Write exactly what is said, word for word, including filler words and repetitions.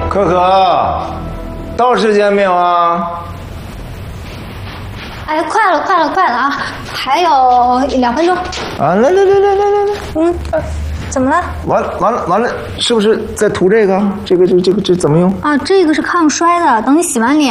可可，到时间没有啊？ 哎，快了，快了，快了啊！还有两分钟。 啊，来来来来来来来， 嗯，怎么了？ 完完了完了，是不是在涂这个？这个这个这个这怎么用？ 啊，这个是抗衰的，等你洗完脸。